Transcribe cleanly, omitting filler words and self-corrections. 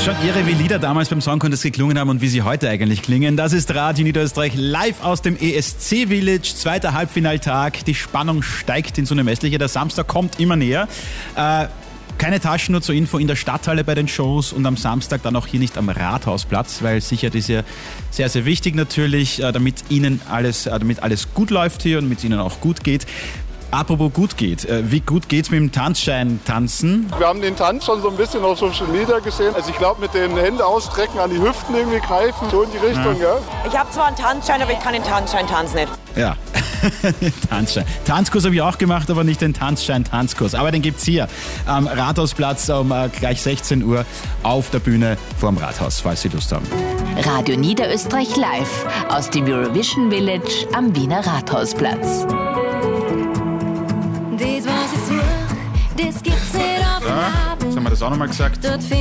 Schon irre, wie Lieder damals beim Song Contest geklungen haben und wie sie heute eigentlich klingen. Das ist Radio Niederösterreich live aus dem ESC Village, zweiter Halbfinaltag. Die Spannung steigt ins Unermessliche. Der Samstag kommt immer näher. Keine Taschen, nur zur Info, in der Stadthalle bei den Shows und am Samstag dann auch hier nicht am Rathausplatz, weil Sicherheit ist ja sehr, sehr wichtig natürlich, damit alles gut läuft hier und damit es Ihnen auch gut geht. Apropos gut geht, wie gut geht's mit dem Tanzschein-Tanzen? Wir haben den Tanz schon so ein bisschen auf Social Media gesehen. Also ich glaube, mit den Händen ausstrecken, an die Hüften irgendwie greifen, so in die Richtung, ja. Ich habe zwar einen Tanzschein, aber ich kann den Tanzschein-Tanz nicht. Ja, Tanzschein. Tanzkurs habe ich auch gemacht, aber nicht den Tanzschein-Tanzkurs. Aber den gibt's hier am Rathausplatz um gleich 16 Uhr auf der Bühne vorm Rathaus, falls Sie Lust haben. Radio Niederösterreich live aus dem Eurovision Village am Wiener Rathausplatz. Das, was ich suche, das gibt's nicht auf dem Abend. Jetzt haben wir das auch nochmal gesagt.